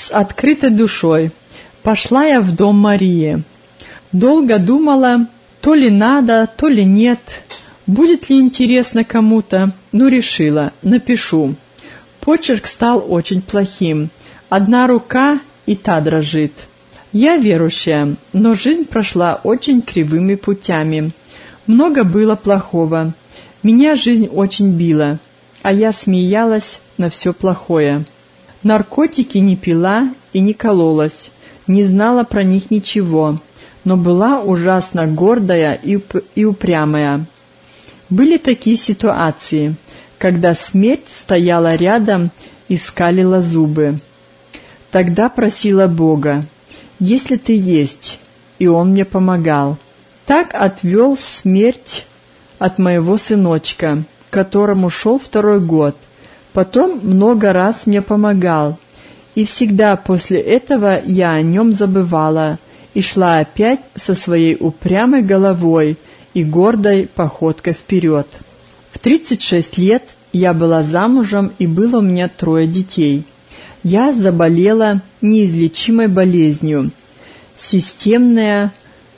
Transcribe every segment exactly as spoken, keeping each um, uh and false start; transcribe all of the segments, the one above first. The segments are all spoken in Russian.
С открытой душой пошла я в дом Марии. Долго думала, то ли надо, то ли нет, будет ли интересно кому-то, но решила, напишу. Почерк стал очень плохим, одна рука и та дрожит. Я верующая, но жизнь прошла очень кривыми путями. Много было плохого, меня жизнь очень била, а я смеялась на все плохое. Наркотики не пила и не кололась, не знала про них ничего, но была ужасно гордая и, уп- и упрямая. Были такие ситуации, когда смерть стояла рядом и скалила зубы. Тогда просила Бога, если ты есть, и Он мне помогал. Так отвел смерть от моего сыночка, которому шел второй год. Потом много раз мне помогал, и всегда после этого я о нем забывала и шла опять со своей упрямой головой и гордой походкой вперед. В тридцать шесть лет я была замужем, и было у меня трое детей. Я заболела неизлечимой болезнью – системная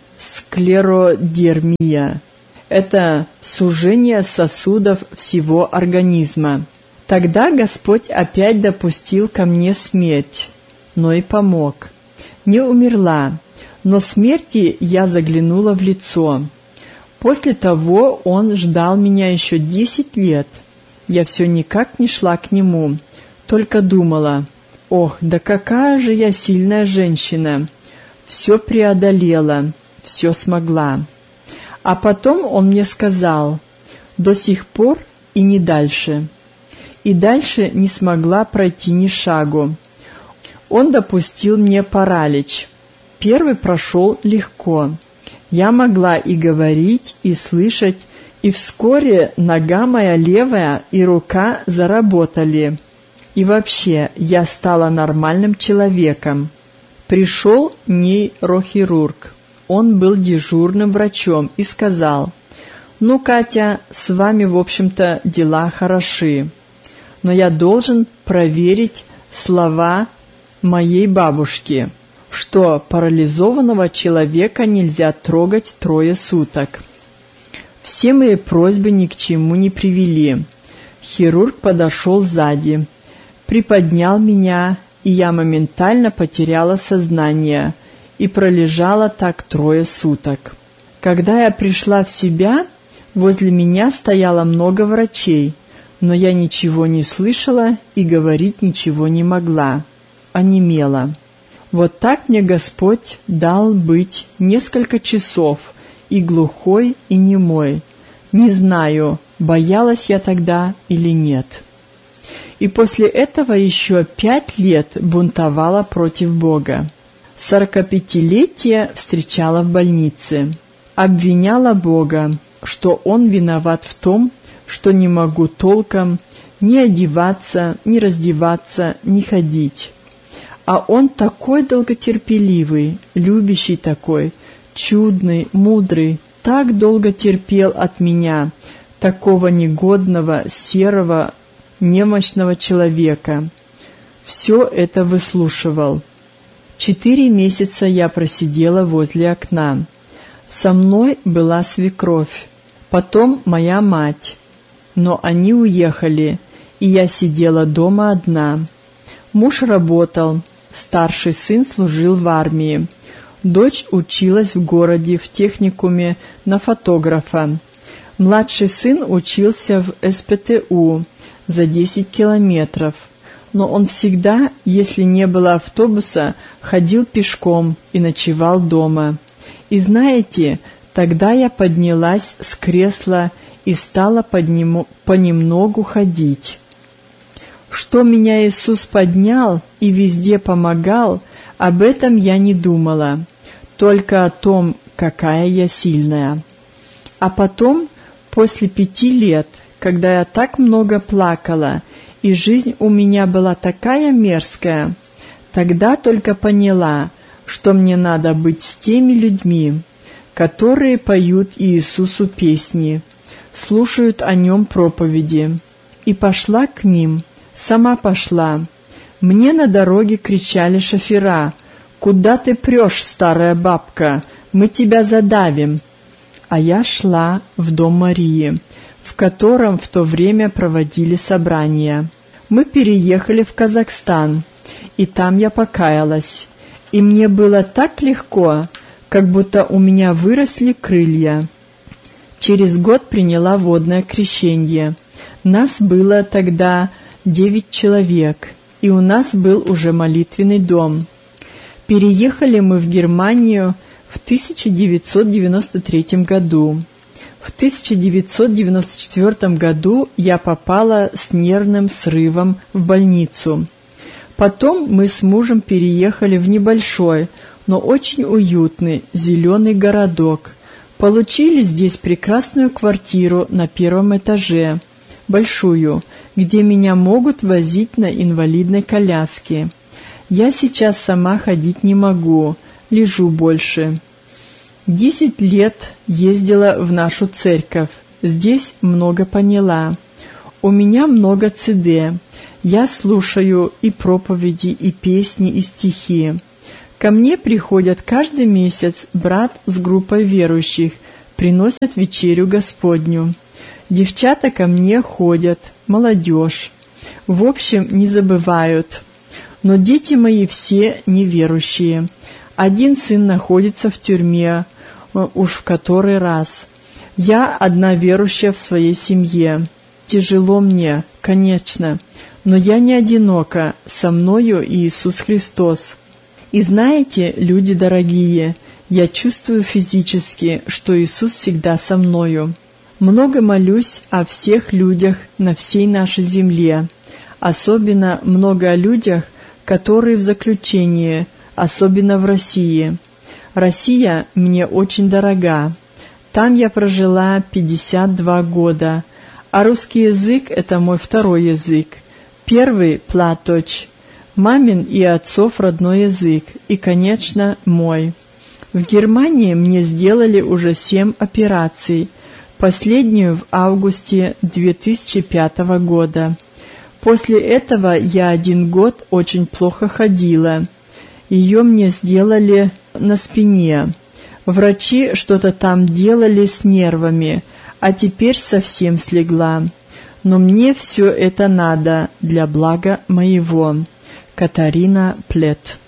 склеродермия. Это сужение сосудов всего организма. Тогда Господь опять допустил ко мне смерть, но и помог. Не умерла, но смерти я заглянула в лицо. После того Он ждал меня еще десять лет. Я все никак не шла к Нему, только думала, ох, да какая же я сильная женщина, все преодолела, все смогла. А потом Он мне сказал, до сих пор и не дальше. И дальше не смогла пройти ни шагу. Он допустил мне паралич. Первый прошел легко. Я могла и говорить, и слышать, и вскоре нога моя левая и рука заработали. И вообще я стала нормальным человеком. Пришел нейрохирург. Он был дежурным врачом и сказал, «Ну, Катя, с вами, в общем-то, дела хороши. Но я должен проверить слова моей бабушки, что парализованного человека нельзя трогать трое суток». Все мои просьбы ни к чему не привели. Хирург подошел сзади, приподнял меня, и я моментально потеряла сознание и пролежала так трое суток. Когда я пришла в себя, возле меня стояло много врачей, но я ничего не слышала и говорить ничего не могла, онемела. Вот так мне Господь дал быть несколько часов, и глухой, и немой. Не знаю, боялась я тогда или нет. И после этого еще пять лет бунтовала против Бога. Сорокапятилетие встречала в больнице. Обвиняла Бога, что Он виноват в том, что не могу толком ни одеваться, ни раздеваться, ни ходить. А Он такой долготерпеливый, любящий такой, чудный, мудрый, так долго терпел от меня, такого негодного, серого, немощного человека. Все это выслушивал. Четыре месяца я просидела возле окна. Со мной была свекровь, потом моя мать. Но они уехали, и я сидела дома одна. Муж работал, старший сын служил в армии. Дочь училась в городе в техникуме на фотографа. Младший сын учился в эс пэ тэ у за десять километров. Но он всегда, если не было автобуса, ходил пешком и ночевал дома. И знаете, тогда я поднялась с кресла и стала поднему, понемногу ходить. Что меня Иисус поднял и везде помогал, об этом я не думала, только о том, какая я сильная. А потом, после пяти лет, когда я так много плакала, и жизнь у меня была такая мерзкая, тогда только поняла, что мне надо быть с теми людьми, которые поют Иисусу песни, слушают о Нем проповеди. И пошла к ним, сама пошла, Мне на дороге кричали шофера: «Куда ты прешь, старая бабка? Мы тебя задавим!» А я шла в дом Марии, в котором в то время проводили собрания. Мы переехали в Казахстан, и там я покаялась. И мне было так легко, как будто у меня выросли крылья. Через год приняла водное крещение. Нас было тогда девять человек, и у нас был уже молитвенный дом. Переехали мы в Германию в тысяча девятьсот девяносто третьем году. В тысяча девятьсот девяносто четвёртом году я попала с нервным срывом в больницу. Потом мы с мужем переехали в небольшой, но очень уютный зеленый городок. Получили здесь прекрасную квартиру на первом этаже, большую, где меня могут возить на инвалидной коляске. Я сейчас сама ходить не могу, лежу больше. Десять лет ездила в нашу церковь, здесь много поняла. У меня много си ди, я слушаю и проповеди, и песни, и стихи. Ко мне приходят каждый месяц брат с группой верующих, приносят вечерю Господню. Девчата ко мне ходят, молодежь. В общем, не забывают. Но дети мои все неверующие. Один сын находится в тюрьме, уж в который раз. Я одна верующая в своей семье. Тяжело мне, конечно, но я не одинока, со мною Иисус Христос. И знаете, люди дорогие, я чувствую физически, что Иисус всегда со мною. Много молюсь о всех людях на всей нашей земле, особенно много о людях, которые в заключении, особенно в России. Россия мне очень дорога. Там я прожила пятьдесят два года, а русский язык – это мой второй язык. Первый – платоч, мамин и отцов родной язык, и, конечно, мой. В Германии мне сделали уже семь операций, последнюю в августе две тысячи пятого года. После этого я один год очень плохо ходила. Ее мне сделали на спине. Врачи что-то там делали с нервами, а теперь совсем слегла. Но мне все это надо для блага моего. Катарина Плет.